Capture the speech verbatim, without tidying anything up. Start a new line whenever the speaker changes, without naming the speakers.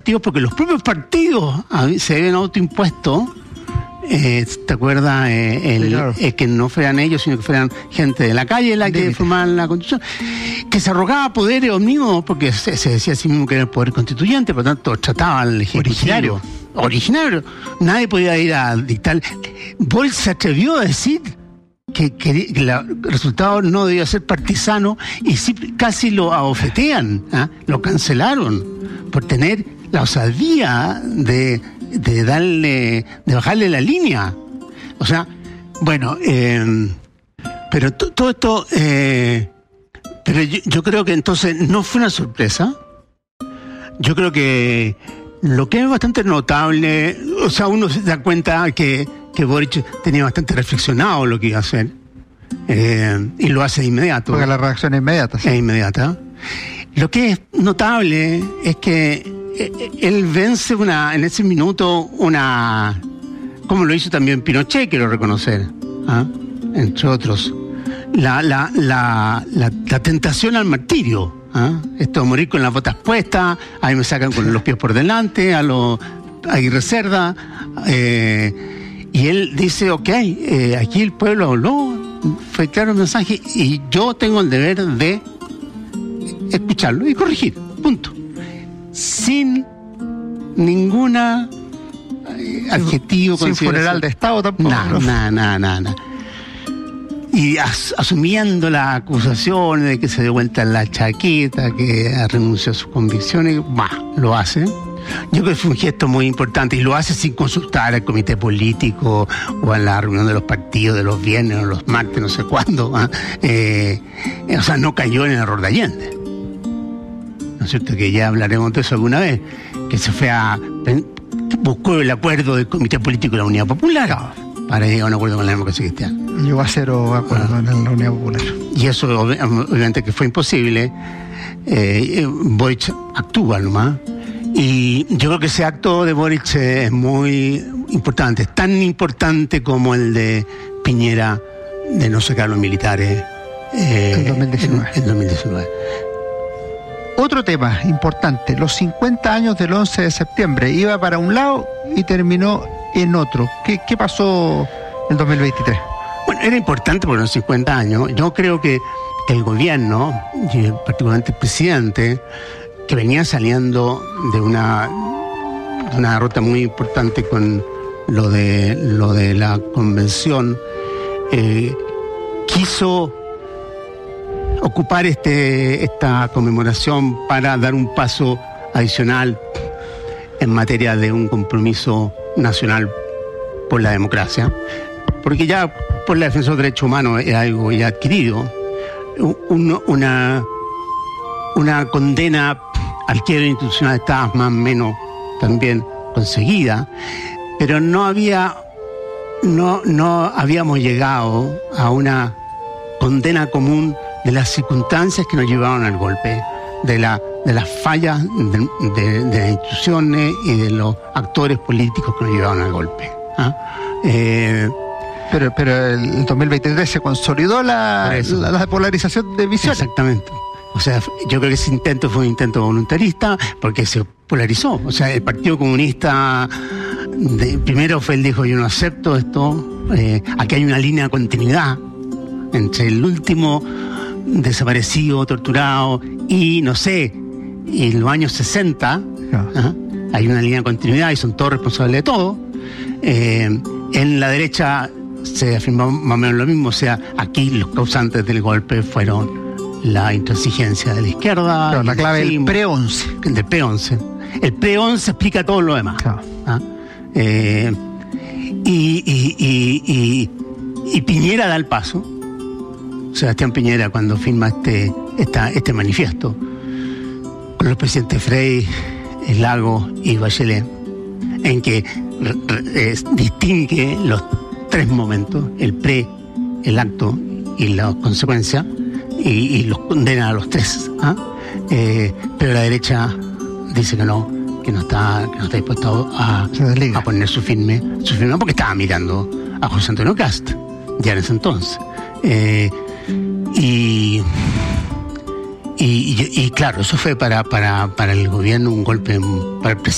partidos, porque los propios partidos se habían autoimpuesto, eh, ¿te acuerdas? Eh, el, sí, claro. eh, que no fueran ellos, sino que fueran gente de la calle la que formaban la Constitución, que se arrogaba poderes omnímodos, porque se, se decía a sí mismo que era el poder constituyente, por lo tanto trataban al originario. Originario. Nadie podía ir a dictar. Boris se atrevió a decir que, que, que la, el resultado no debía ser partisano y sí, casi lo abofetean, ¿eh? Lo cancelaron por tener la osadía de, de darle, de bajarle la línea. O sea, bueno, eh, pero t- todo esto, eh, pero yo, yo creo que entonces no fue una sorpresa. Yo creo que lo que es bastante notable, o sea, uno se da cuenta que, que Boric tenía bastante reflexionado lo que iba a hacer, eh, y lo hace de inmediato.
Porque la reacción es inmediata. Sí.
Es inmediata. Lo que es notable es que él vence una, en ese minuto una, como lo hizo también Pinochet, quiero reconocer, ¿ah? Entre otros, la, la, la, la, la tentación al martirio. ¿Ah? Esto de morir con las botas puestas, ahí me sacan con los pies por delante, a lo Aguirre Cerda, eh, y él dice, ok, eh, aquí el pueblo habló, fue claro el mensaje, y yo tengo el deber de escucharlo y corregir, punto. Sin ninguna eh, adjetivo,
sin funeral de Estado tampoco.
Nada, nada, nada, nada. Y as, asumiendo las acusaciones de que se dio vuelta la chaqueta, que renunció a sus convicciones, bah, lo hace. Yo creo que fue un gesto muy importante y lo hace sin consultar al comité político o a la reunión de los partidos de los viernes o los martes, no sé cuándo. ¿eh? Eh, o sea, no cayó en el error de Allende. ¿No es cierto? Que ya hablaremos de eso alguna vez. Que se fue a... buscó el acuerdo del comité político de la Unidad Popular para llegar a un acuerdo con la democracia cristiana.
Llegó a cero acuerdo ah. en la Unidad Popular.
Y eso obviamente que fue imposible. Eh, Boric actúa nomás. Y yo creo que ese acto de Boric es muy importante. Es tan importante como el de Piñera de no sacar a los militares eh,
en dos mil diecinueve.
En, en dos mil diecinueve.
Otro tema importante, los cincuenta años del once de septiembre. Iba para un lado y terminó en otro. ¿Qué, qué pasó en dos mil veintitrés?
Bueno, era importante por los cincuenta años. Yo creo que el gobierno, y particularmente el presidente, que venía saliendo de una, de una derrota muy importante con lo de, lo de la convención, eh, quiso ocupar este, esta conmemoración para dar un paso adicional en materia de un compromiso nacional por la democracia, porque ya por la defensa de los derechos humanos es algo ya adquirido, un, una, una condena al quiebre institucional estaba más o menos también conseguida, pero no había, no, no habíamos llegado a una condena común de las circunstancias que nos llevaron al golpe, de la de las fallas de, de, de las instituciones y de los actores políticos que nos llevaron al golpe. ¿Ah? Eh,
pero pero el dos mil veintitrés se consolidó la, la, la polarización de visiones.
Exactamente. O sea, yo creo que ese intento fue un intento voluntarista porque se polarizó. O sea, el Partido Comunista de, primero fue el dijo, yo no acepto esto, eh, aquí hay una línea de continuidad entre el último desaparecido, torturado y, no sé, en los años sesenta, no. ¿eh? Hay una línea de continuidad y son todos responsables de todo. Eh, en la derecha se afirmó más o menos lo mismo, o sea, aquí los causantes del golpe fueron la intransigencia de la izquierda.
Claro, la clave del pre once.
El del pre once. El pre once explica todo lo demás. Claro. ¿Ah? Eh, y, y, y, y, y Piñera da el paso. Sebastián Piñera, cuando firma este, esta, este manifiesto con los presidentes Frey, Lago y Bachelet, en que re, re, distingue los tres momentos, el pre, el acto y la consecuencia, y, y los condena a los tres. ¿Ah? Eh, pero la derecha dice que no, que no está, que no está dispuesto a, a poner su firme, su firme, porque estaba mirando a José Antonio Cast ya en ese entonces. Eh, y, y, y, y claro, eso fue para, para, para el gobierno un golpe, para el presidente.